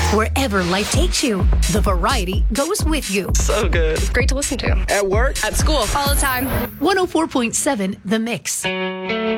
Wherever life takes you, the variety goes with you. So good. Great to listen to. At work. At school. All the time. 104.7 The Mix.